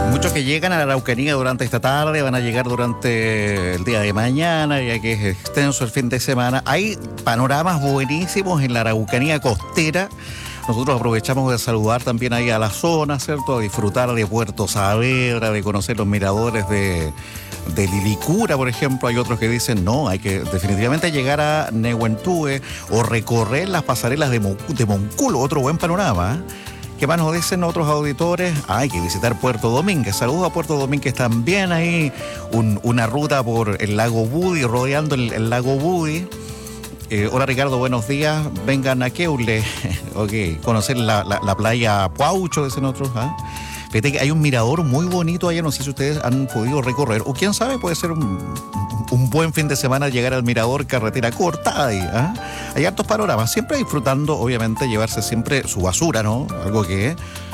Muchos que llegan a la Araucanía durante esta tarde van a llegar durante el día de mañana, ya que es extenso el fin de semana. Hay panoramas buenísimos en la Araucanía costera. Nosotros aprovechamos de saludar también ahí a la zona, ¿cierto? A disfrutar de Puerto Saavedra, de conocer los miradores de Lilicura, por ejemplo. Hay otros que dicen, no, hay que definitivamente llegar a Nehuentúe o recorrer las pasarelas de Monculo, otro buen panorama, ¿eh? ¿Qué más nos dicen otros auditores? Hay que visitar Puerto Domínguez. Saludos a Puerto Domínguez también. Ahí una ruta por el lago Budi, rodeando el lago Budi. Hola Ricardo, buenos días. Vengan a Queule. Ok, conocer la playa Puaucho, dicen otros. ¿Ah? Fíjate que hay un mirador muy bonito allá. No sé si ustedes han podido recorrer. O quién sabe, puede ser un buen fin de semana llegar al mirador, carretera corta ahí. Hay hartos panoramas. Siempre disfrutando, obviamente, llevarse siempre su basura, ¿no? Algo que